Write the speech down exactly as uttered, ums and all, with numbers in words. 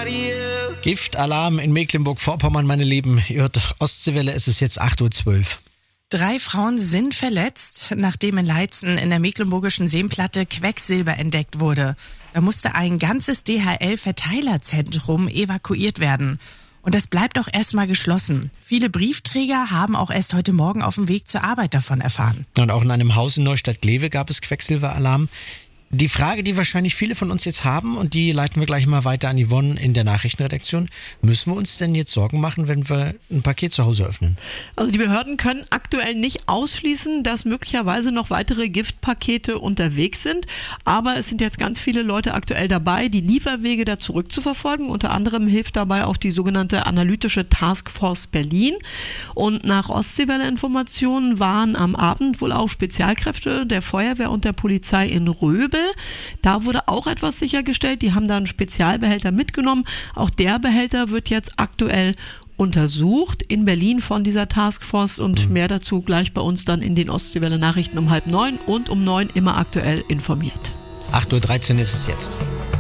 Giftalarm in Mecklenburg-Vorpommern, meine Lieben. Ihr hört Ostseewelle, es ist jetzt acht Uhr zwölf. Drei Frauen sind verletzt, nachdem in Leitzen in der mecklenburgischen Seenplatte Quecksilber entdeckt wurde. Da musste ein ganzes D H L-Verteilerzentrum evakuiert werden. Und das bleibt auch erstmal geschlossen. Viele Briefträger haben auch erst heute Morgen auf dem Weg zur Arbeit davon erfahren. Und auch in einem Haus in Neustadt-Glewe gab es Quecksilberalarm. Die Frage, die wahrscheinlich viele von uns jetzt haben, und die leiten wir gleich mal weiter an Yvonne in der Nachrichtenredaktion: Müssen wir uns denn jetzt Sorgen machen, wenn wir ein Paket zu Hause öffnen? Also die Behörden können aktuell nicht ausschließen, dass möglicherweise noch weitere Giftpakete unterwegs sind. Aber es sind jetzt ganz viele Leute aktuell dabei, die Lieferwege da zurückzuverfolgen. Unter anderem hilft dabei auch die sogenannte analytische Taskforce Berlin. Und nach Ostseewelle-Informationen waren am Abend wohl auch Spezialkräfte der Feuerwehr und der Polizei in Röbel. Da wurde auch etwas sichergestellt. Die haben da einen Spezialbehälter mitgenommen. Auch der Behälter wird jetzt aktuell untersucht in Berlin von dieser Taskforce, und mhm. mehr dazu gleich bei uns dann in den Ostseewelle Nachrichten um halb neun und um neun immer aktuell informiert. acht Uhr dreizehn ist es jetzt.